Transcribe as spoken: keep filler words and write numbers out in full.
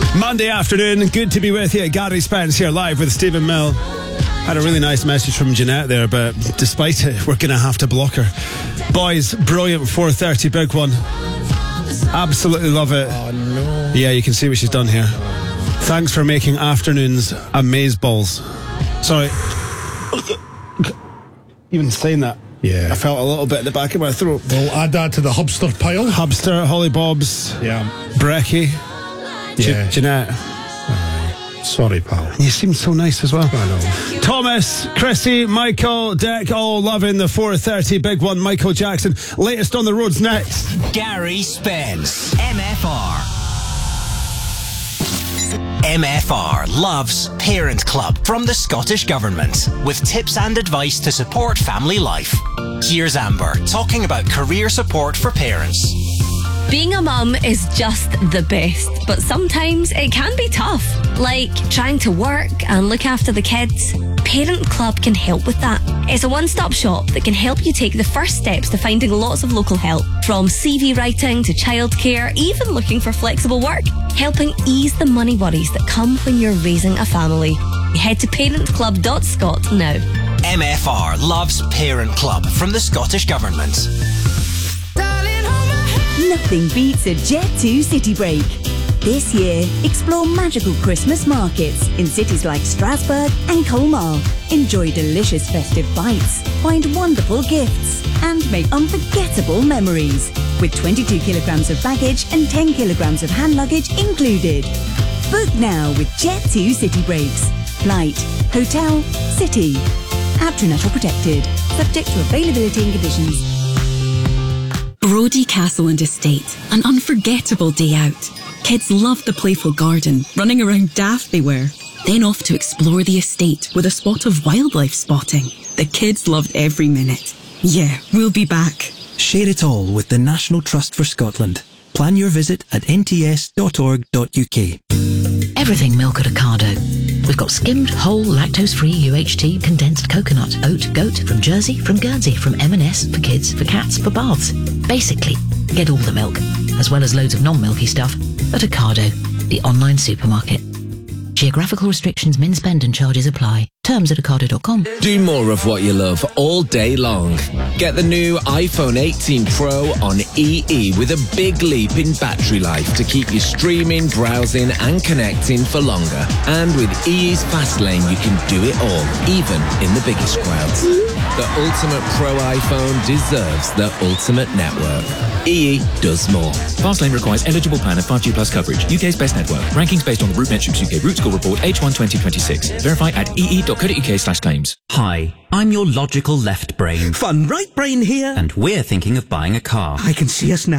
Monday afternoon, good to be with you. Gary Spence here live with Stephen Mill. Had a really nice message from Jeanette there, but despite it, we're going to have to block her. Boys, brilliant four thirty big one. Absolutely love it. Oh no. Yeah, you can see what she's done here. Thanks for making afternoons amazeballs. Sorry. Even saying that, Yeah. I felt a little bit in the back of my throat. We'll add that to the Hubster pile. Hubster, Holly Bobs, Yeah. Brecky, Yeah. Je- Jeanette. Sorry, pal. You seem so nice as well. I know. Thomas, Chrissy, Michael, Dick, all loving the four thirty big one. Michael Jackson, latest on the roads next. Gary Spence, M F R. M F R loves Parent Club from the Scottish Government with tips and advice to support family life. Here's Amber talking about career support for parents. Being a mum is just the best, but sometimes it can be tough. Like trying to work and look after the kids. Parent Club can help with that. It's a one-stop shop that can help you take the first steps to finding lots of local help. From C V writing to childcare, even looking for flexible work. Helping ease the money worries that come when you're raising a family. Head to parent club dot scot now. M F R loves Parent Club from the Scottish Government. Nothing beats a Jet two City Break. This year, explore magical Christmas markets in cities like Strasbourg and Colmar. Enjoy delicious festive bites, find wonderful gifts, and make unforgettable memories. With twenty-two kilograms of baggage and ten kilograms of hand luggage included. Book now with Jet two City Breaks. Flight, hotel, city. Abtrinatal protected. Subject to availability and conditions. Brodie Castle and Estate, an unforgettable day out. Kids loved the playful garden, running around daft they were. Then off to explore the estate with a spot of wildlife spotting. The kids loved every minute. Yeah, we'll be back. Share it all with the National Trust for Scotland. Plan your visit at n t s dot org dot u k. Everything milk at Ocado. We've got skimmed, whole, lactose-free U H T, condensed coconut, oat, goat, from Jersey, from Guernsey, from M and S, for kids, for cats, for baths. Basically, get all the milk, as well as loads of non-milky stuff, at Ocado, the online supermarket. Geographical restrictions, min spend and charges apply. Terms at ocado dot com. Do more of what you love all day long. Get the new iPhone eighteen Pro on E E with a big leap in battery life to keep you streaming, browsing and connecting for longer. And with E E's Fast Lane, you can do it all, even in the biggest crowds. The ultimate Pro iPhone deserves the ultimate network. E E does more. Fastlane requires eligible plan and five G plus coverage. U K's best network. Rankings based on the RootMetrics U K Root Score Report H one twenty twenty-six. Verify at e e dot co dot u k slash claims. Hi, I'm your logical left brain. Fun right brain here. And we're thinking of buying a car. I can see us now.